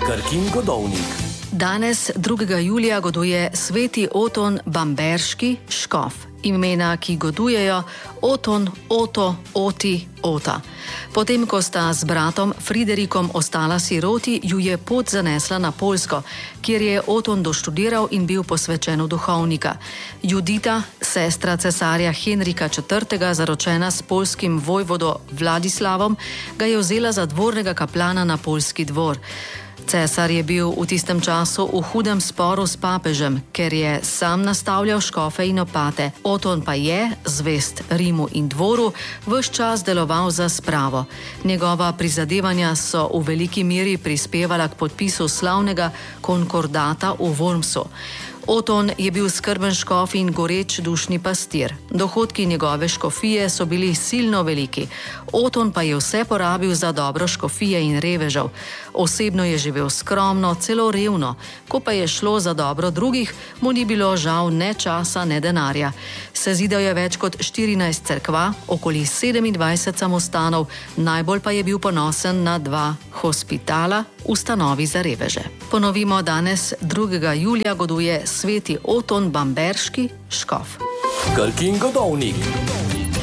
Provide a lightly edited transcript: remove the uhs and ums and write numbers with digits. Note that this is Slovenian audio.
Krkin godovnik. Danes, 2. julija, goduje sveti Oton Bamberški škof. Imena, ki godujejo: Oton, Oto, Oti, Ota. Potem, ko sta z bratom Friderikom ostala siroti, ju je pot zanesla na Poljsko, kjer je Oton doštudiral in bil posvečen v duhovnika. Judita, sestra cesarja Henrika IV., zaročena s poljskim vojvodo Vladislavom, ga je vzela za dvornega kaplana na poljski dvor. Cesar je bil v tistem času v hudem sporu s papežem, ker je sam nastavljal škofe in opate. Oton pa je, zvest Rimu in dvoru, ves čas deloval za spravo. Njegova prizadevanja so v veliki meri prispevala k podpisu slavnega konkordata v Wormsu. Oton je bil skrben škof in goreč dušni pastir. Dohodki njegove škofije so bili silno veliki. Oton pa je vse porabil za dobro škofije in revežev. Osebno je živel skromno, celo revno. Ko pa je šlo za dobro drugih, mu ni bilo žal ne časa, ne denarja. Sezidal je več kot 14 cerkva, okoli 27 samostanov, najbolj pa je bil ponosen na 2 hospitala, ustanovi za reveže. Ponovimo, danes, 2. julija, goduje sveti Oton Bamberški škof. Krkin godovnik.